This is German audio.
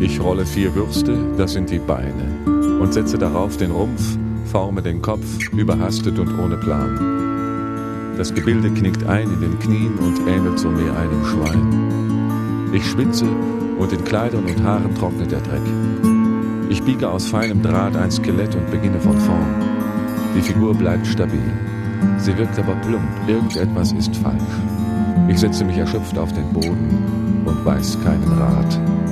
Ich rolle 4 Würste, das sind die Beine, und setze darauf den Rumpf, forme den Kopf, überhastet und ohne Plan. Das Gebilde knickt ein in den Knien und ähnelt so mehr einem Schwein. Ich schwitze und in Kleidern und Haaren trocknet der Dreck. Ich biege aus feinem Draht ein Skelett und beginne von vorn. Die Figur bleibt stabil. Sie wirkt aber plump, irgendetwas ist falsch. Ich setze mich erschöpft auf den Boden und weiß keinen Rat.